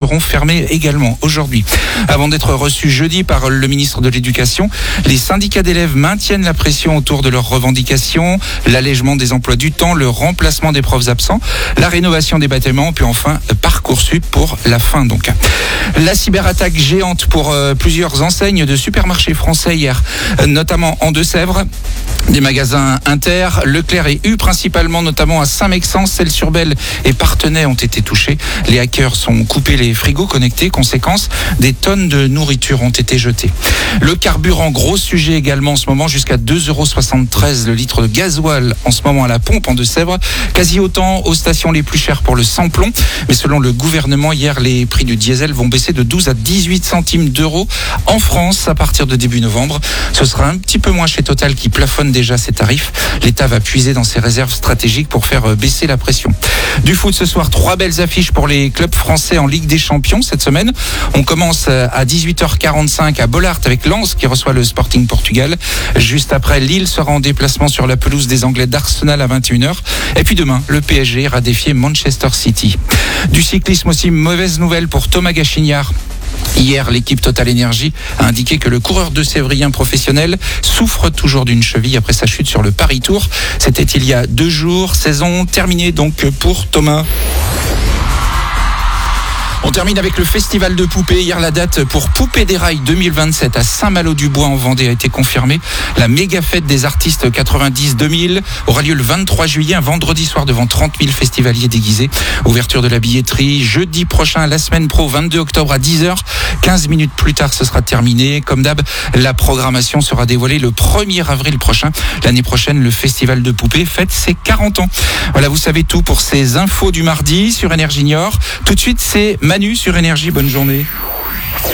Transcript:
seront fermées également aujourd'hui. Avant d'être reçus jeudi par le ministre de l'Éducation, les syndicats d'élèves maintiennent la pression autour de leurs revendications, l'allègement des emplois du temps, le remplacement des profs absents, la rénovation des bâtiments, puis enfin Parcoursup pour la fin donc. La cyberattaque géante pour plusieurs enseignes de supermarchés français hier, notamment en Deux-Sèvres. Des magasins Inter, Leclerc et U principalement, notamment à Saint-Mexens, Celles-sur-Belle et Parthenay ont été touchés. Les hackers ont coupé les frigos connectés. Conséquence, des tonnes de nourriture ont été jetées. Le carburant, gros sujet également en ce moment, jusqu'à 2,73 € le litre de gasoil en ce moment à la pompe en Deux-Sèvres. Quasi autant aux stations les plus chères pour le sans-plomb. Mais selon le gouvernement, hier, les prix du diesel vont baisser de 12 à 18 centimes d'euros en France à partir de début novembre. Ce sera un petit peu moins chez Total qui plafonne déjà ses tarifs. L'État va puiser dans ses réserves stratégiques pour faire baisser la pression. Du foot ce soir, 3 belles affiches pour les clubs français en Ligue des Champions cette semaine. On commence à 18h45 à Bollaert avec Lens qui reçoit le Sporting Portugal. Juste après, Lille sera en déplacement sur la pelouse des Anglais d'Arsenal à 21h. Et puis demain, le PSG ira défier Manchester City. Du cyclisme aussi, mauvaise nouvelle pour Thomas Gachignard. Hier, l'équipe Total Energy a indiqué que le coureur de Sévrien professionnel souffre toujours d'une cheville après sa chute sur le Paris Tour. C'était il y a 2 jours. Saison terminée donc pour Thomas. On termine avec le festival de poupées. Hier, la date pour Poupées des Rails 2027 à Saint-Malo-du-Bois en Vendée a été confirmée. La méga fête des artistes 90-2000 aura lieu le 23 juillet, un vendredi soir devant 30 000 festivaliers déguisés. Ouverture de la billetterie jeudi prochain, la semaine pro, 22 octobre à 10h. 15 minutes plus tard, ce sera terminé. Comme d'hab, la programmation sera dévoilée le 1er avril prochain. L'année prochaine, le festival de poupées fête ses 40 ans. Voilà, vous savez tout pour ces infos du mardi sur Énergie Niort. Tout de suite, c'est Manu sur Énergie. Bonne journée.